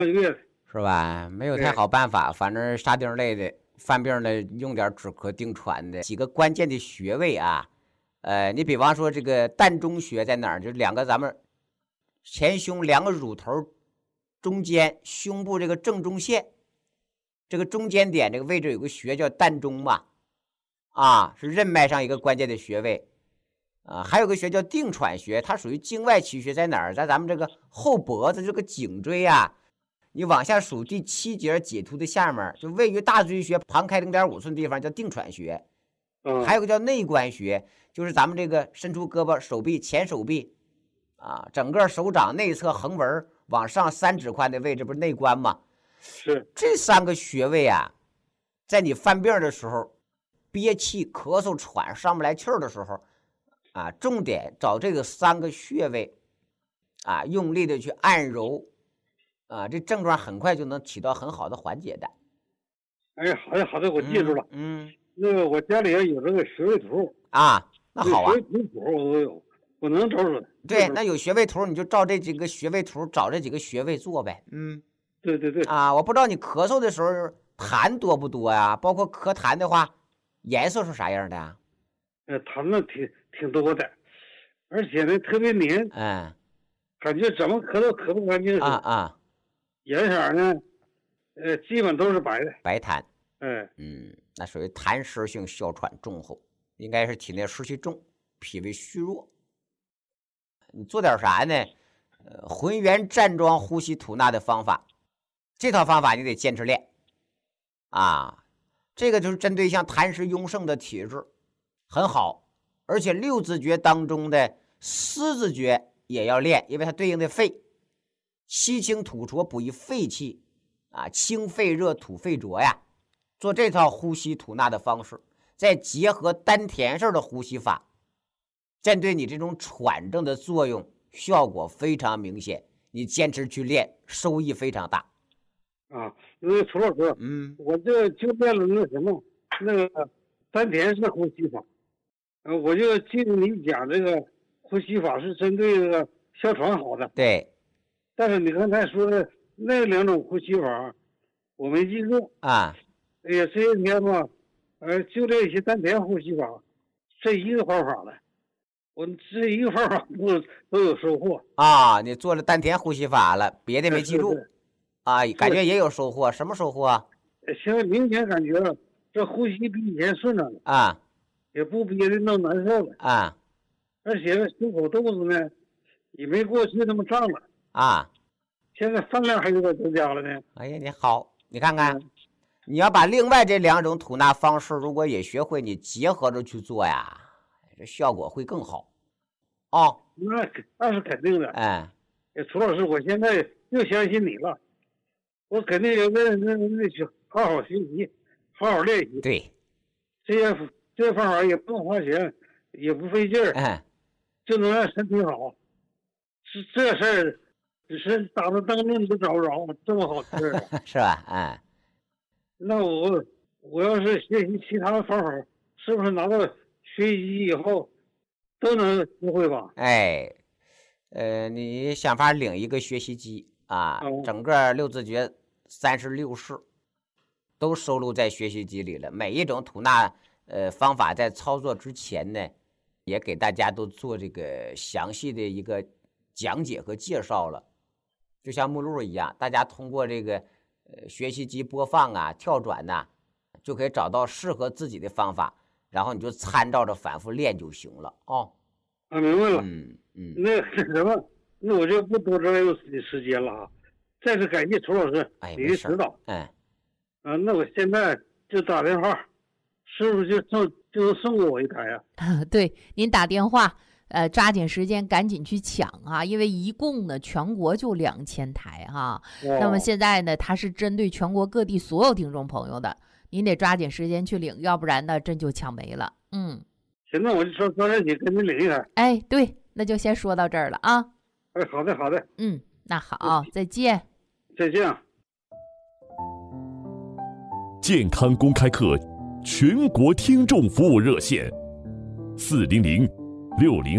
个月是吧？没有太好办法，反正沙丁类的犯病的用点止咳定喘的几个关键的穴位啊。你比方说这个膻中穴在哪儿？就是咱们前胸2个乳头中间胸部这个正中线，这个中间点这个位置有个穴叫膻中嘛，是任脉上一个关键的穴位。还有个穴叫定喘穴，它属于经外奇穴，在哪儿？在咱们这个后脖子这个颈椎啊，你往下数第7节棘突的下面，就位于大椎穴旁开0.5寸地方，叫定喘穴。还有个叫内关穴，就是咱们这个伸出胳膊手臂前手臂整个手掌内侧横纹往上3指宽的位置，不是内关吗？ 是这3个穴位啊，在你犯病的时候憋气咳嗽喘上不来气儿的时候重点找这个3个穴位用力的去按揉这症状很快就能起到很好的缓解的。 哎，好的好的，我记住了。那个我家里有这个穴位图那好啊， 穴位图我都有，我能找准。 对，那有穴位图你就照这几个穴位图找这几个穴位做呗。 对对对我不知道你咳嗽的时候痰多不多呀？包括咳痰的话，颜色是啥样的呀？ 痰呢挺多的，而且呢特别黏，感觉怎么咳都咳不干净。颜色呢，基本都是白的， 白痰。那属于痰湿性哮喘重后，应该是体内湿气重，脾胃虚弱。你做点啥呢？浑圆站桩呼吸吐纳的方法，这套方法你得坚持练这个就是针对像痰湿壅盛的体质很好，而且6字诀当中的4字诀也要练，因为它对应的肺，吸清吐浊补益肺气清肺热吐肺浊呀。做这套呼吸吐纳的方式，再结合丹田式的呼吸法，针对你这种喘症的作用效果非常明显，你坚持去练收益非常大那楚老师，我就练了那个丹田式呼吸法，我就记住你讲这个呼吸法是针对这个哮喘好的。 对， 但是你刚才说的那2种呼吸法我没记住哎呀，这些天吧，就这些丹田呼吸法，这一个方法了，我这一个方法都有收获你做了丹田呼吸法了，别的没记住感觉也有收获。什么收获现在明显感觉这呼吸比以前顺畅了也不憋的那么难受了而且胸口肚子呢也没过去那么胀了现在饭量还有点增加了呢。 哎呀，你好，你看看。你要把另外这2种吐纳方式如果也学会，你结合着去做呀，这效果会更好那是肯定的。楚老师，我现在又相信你了，我肯定要认去好好学习，好好练习。 对， 这些方法也不用花钱，也不费劲儿就能让身体好。是这事儿，只是打着灯笼都找不着这么好事儿是吧？ 那我要是学习其他的方法，是不是拿到学习机以后都能学会吧？ 你想法领一个学习机整个6字诀36式都收录在学习机里了。每一种吐纳方法在操作之前呢，也给大家都做这个详细的一个讲解和介绍了，就像目录一样，大家通过这个学习机播放跳转就可以找到适合自己的方法，然后你就参照着反复练就行了明白了。那什么，那我就不多占用时间了再次感谢楚老师你的指导。那我现在就打电话，是不是就能送给我一台对，您打电话抓紧时间赶紧去抢因为一共呢全国就2000台那么现在呢它是针对全国各地所有听众朋友的，您得抓紧时间去领，要不然呢真就抢没了。 行，那我就说早点起跟您领一台。 对，那就先说到这儿了好的好的。 那好，再见。 再见。 健康公开课全国听众服务热线：40060